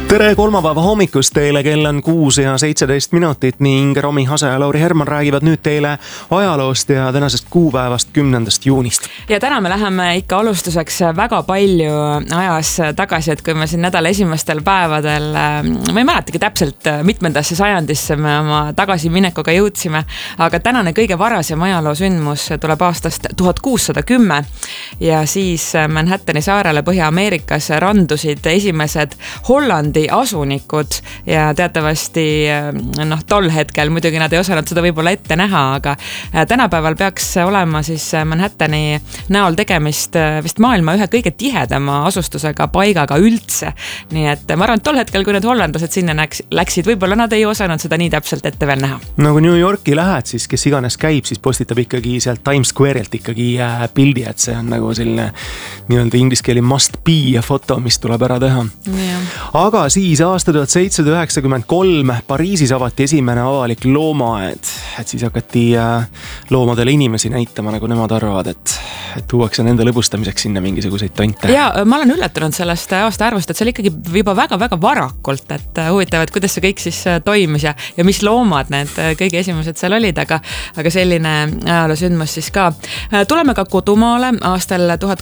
Tere kolmapäeva hommikust teile, kell on 6:17 ning Romi Hase ja Lauri Herman räägivad nüüd teile ajaloost ja tänasest kuupäevast 10. juunist. Ja täna me läheme ikka alustuseks väga palju ajas tagasi, et kui me siin nädala esimestel päevadel, ma ei mäletagi täpselt mitmendasse sajandisse me oma tagasiminekuga jõudsime, aga tänane kõige varasem ajaloosündmus tuleb aastast 1610 ja siis Manhattani saarele Põhja-Ameerikas randusid esimesed Hollandi asunikud ja teatavasti tol hetkel muidugi nad ei osanud seda võib-olla ette näha, aga tänapäeval peaks olema siis Manhattani näol tegemist vist maailma ühe kõige tihedama asustusega paigaga üldse. Nii et ma arvan, et tol hetkel, kui need hollandlased sinna läksid, võib-olla nad ei osanud seda nii täpselt ette veel näha. No kui New Yorki lähed, siis kes iganes käib, siis postitab ikkagi sealt Times Square'ilt ikkagi pildi, et see on nagu selline nii-öelda ingliskeeli must be foto, mis tuleb ära teha. Aga siis aasta 1793 Pariisis avati esimene avalik loomaaed, et siis hakati loomadele inimesi näitama, nagu nemad arvavad, et tuuakse nende lõbustamiseks sinna mingisuguseid tonte. Ja ma olen üllatunud sellest aasta arvust, et see oli ikkagi juba väga-väga varakult, et huvitavad, kuidas see kõik siis toimis ja mis loomad need kõige esimesed seal olid, aga selline ajaloosündmus siis ka. Tuleme ka kodumaale. Aastal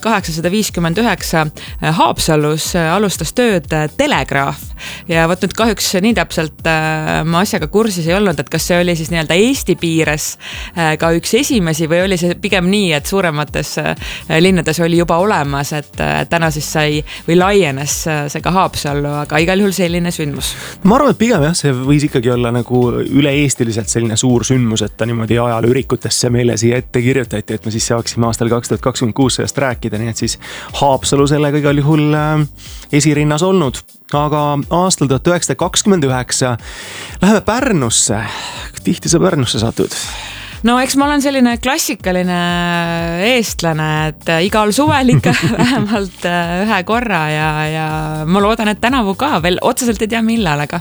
1859 Haapsalus alustas tööd telegraaf ja võt nüüd kahjuks nii täpselt ma asjaga kursis ei olnud, et kas see oli siis nii-öelda Eesti piires ka üks esimesi või oli see pigem nii, et suuremates linnades oli juba olemas, et täna siis sai või laienes see ka Haapsallu, aga igal juhul selline sündmus. Ma arvan, et pigem jah, see võis ikkagi olla nagu üle-eestiliselt selline suur sündmus, et ta niimoodi ajalooürikutesse meile siia ette kirjutati, et me siis saaksime aastal 2026 sellest rääkida, nii et siis Haapsalu sellega igal juhul esirinnas olnud. Aga aastal 1929 läheme Pärnusse. Tihti sa Pärnusse satud? No eks ma olen selline klassikaline eestlane, et igal suvel ikka vähemalt ühe korra ja ma loodan, et tänavu ka veel otseselt ei tea millal, aga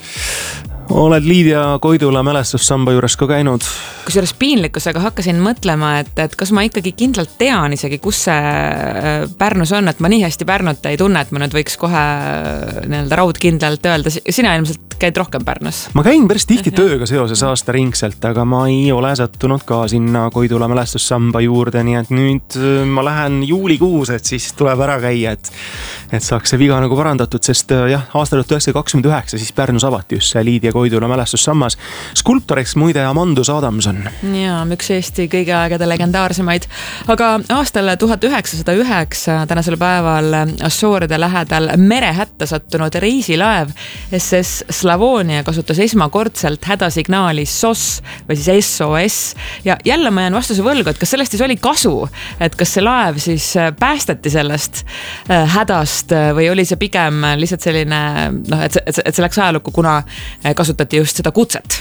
oled Liidia Koidula mälestussamba juures ka käinud? Kusjuures piinlikkusega hakkasin mõtlema, et kas ma ikkagi kindlalt tean isegi, kus see Pärnus on, et ma nii hästi Pärnut ei tunne, et ma nüüd võiks kohe nii-öelda raudkindlalt öelda. Sina ilmselt käid rohkem Pärnus? Ma käin päris tihti tööga seoses aastaringselt, aga ma ei ole sattunud ka sinna Koidula mälestussamba juurde, nii et nüüd ma lähen juulikuus, et siis tuleb ära käia, et saaks see viga nagu parandatud, sest jah, aastal 1929 siis Pärnus avati just see Liidia Koidula mälestussammas. Skulptoriks muide Amandus Adamson. Ja, üks Eesti kõige aegade legendaarsemaid. Aga aastal 1909 tänasel päeval Assooride lähedal merehätta sattunud reisilaev SS Slavonia kasutas esmakordselt hädasignaali SOS või siis SOS. Ja jälle ma jään vastuse võlgu, et kas sellest siis oli kasu, et kas see laev siis päästeti sellest hädast või oli see pigem lihtsalt selline, et see läks ajalukku, kuna kasutati just seda kutset.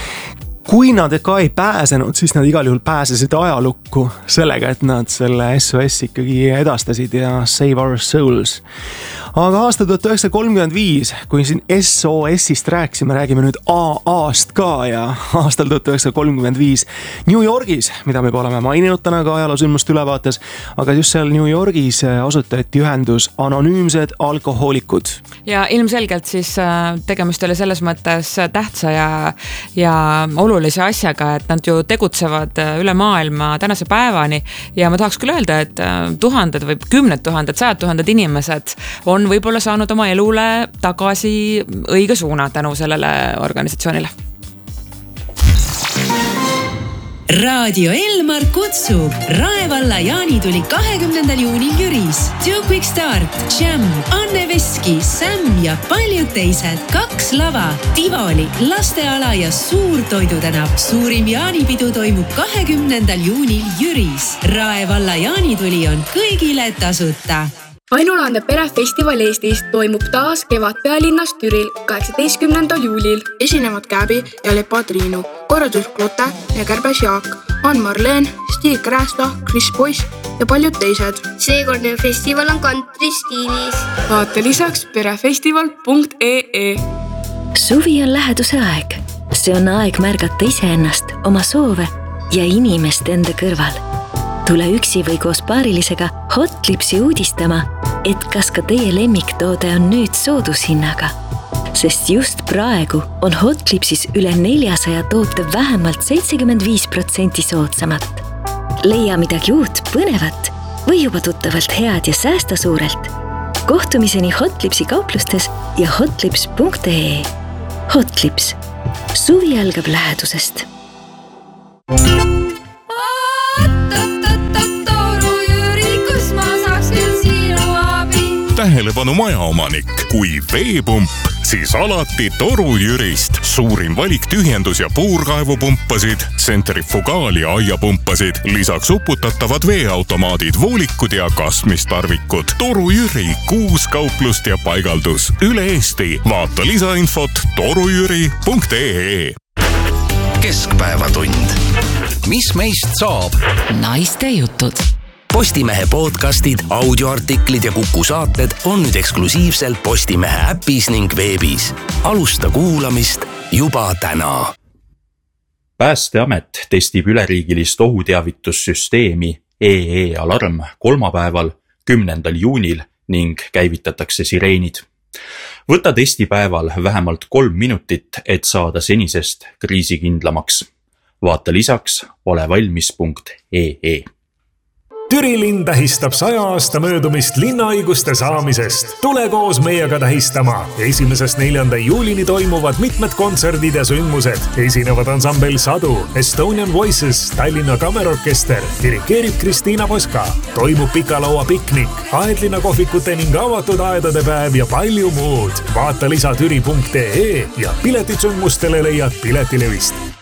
Kui nad ka ei pääsenud, siis nad igal juhul pääsesid ajalukku sellega, et nad selle SOS ikkagi edastasid ja Save Our Souls. Aga aasta 1935, kui siin SOS-ist räägime nüüd AA-st ka ja aastal 1935 New Yorgis, mida me oleme maininud täna ka ajaloosündmust ülevaates, aga just seal New Yorgis asutati ühendus Anonüümsed alkohoolikud. Ja ilmselgelt siis tegemist oli selles mõttes tähtsa ja olulise asjaga, et nad ju tegutsevad üle maailma tänase päevani ja ma tahaks küll öelda, et tuhanded või 10 000, 100 000 inimesed on võib-olla saanud oma elule tagasi õige suuna tänu sellele organisatsioonile. Radio Elmar kutsub Raevalla jaanituli 20. juunil Jüris. Two Quick Start, Jam, Anne Veski, Sam ja paljud teised. 2 lava, Tivoli, lasteala ja suur toidutänav. Suurim jaanipidu toimub 20. juunil Jüris. Raevalla jaanituli on kõigile tasuta. Ainulaadne perefestival Eestis toimub taas Kevadpealinnas Türil 18. juulil. Esinevad Käbi ja Lepa Triinu, korraldus Klote ja Kärbes Jaak, Ann-Marleen, Stig Krästa, Chris Boyce ja paljud teised. Seekordne festival on country stiilis. Vaata lisaks perefestival.ee. Suvi on läheduse aeg. See on aeg märgata iseennast, oma soove ja inimest enda kõrval. Tule üksi või koos paarilisega Hot Lipsi uudistama, et kas ka teie lemmiktoode on nüüd soodushinnaga. sest just praegu on Hotlipsis üle 400 toote vähemalt 75% soodsamat. Leia midagi uut, põnevat või juba tuttavalt head ja säästa suurelt. Kohtumiseni Hotlipsi kauplustes ja hotlips.ee. Hotlips. Suvi algab lähedusest. Tähelepanu majaomanik, kui veepump, siis alati Toru Jürist. Suurim valik tühjendus- ja puurkaevupumpasid, centrifugaal- ja aiapumpasid, lisaks uputatavad veeautomaadid, voolikud ja kasmistarvikud. Toru Jüri, 6 kauplust ja paigaldus üle Eesti. Vaata lisainfot torujüri.ee. Keskpäevatund. Mis meist saab? Naiste jutud. Postimehe podcastid, audioartiklid ja Kuku saated on nüüd eksklusiivselt Postimehe äpis ning veebis. Alusta kuulamist juba täna. Päästeamet testib üleriigilist ohuteavitussüsteemi EE-alarm kolmapäeval, 10. juunil ning käivitatakse sireenid. Võta testipäeval vähemalt 3 minutit, et saada senisest kriisikindlamaks. Vaata lisaks olevalmis.ee. Türi linn tähistab 100 aasta möödumist linnaõiguste saamisest. Tule koos meiega tähistama. 1.–4. juulini toimuvad mitmed kontserdid ja sündmused. Esinevad ansambel Sadu, Estonian Voices, Tallinna Kammerorkester, dirikeerib Kristiina Poska. Toimub pikalaua piknik, aedlinna kohvikute ning avatud aedade päev ja palju muud. Vaata lisa türi.ee ja piletid sündmustele leiad Piletilevist.